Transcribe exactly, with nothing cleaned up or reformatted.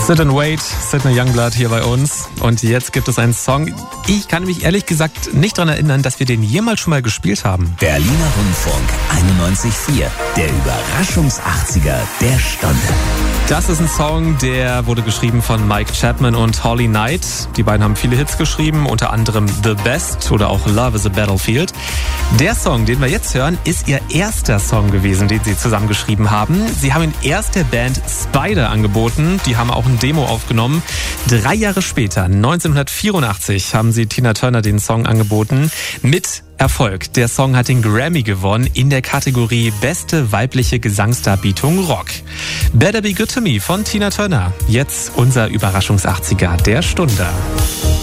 Sit and Wait, Sydney Youngblood hier bei uns. Und jetzt gibt es einen Song. Ich kann mich ehrlich gesagt nicht daran erinnern, dass wir den jemals schon mal gespielt haben. Berliner Rundfunk einundneunzig Komma vier. Der Überraschungs-achtziger der Stunde. Das ist ein Song, der wurde geschrieben von Mike Chapman und Holly Knight. Die beiden haben viele Hits geschrieben, unter anderem The Best oder auch Love is a Battlefield. Der Song, den wir jetzt hören, ist ihr erster Song gewesen, den sie zusammengeschrieben haben. Sie haben ihn erst der Band Spider angeboten. Die haben auch ein Demo aufgenommen. Drei Jahre später, neunzehnhundertvierundachtzig, haben sie Tina Turner den Song angeboten. Mit Erfolg. Der Song hat den Grammy gewonnen in der Kategorie Beste weibliche Gesangsdarbietung Rock. Better Be Good To Me von Tina Turner. Jetzt unser Überraschungs-achtziger der Stunde.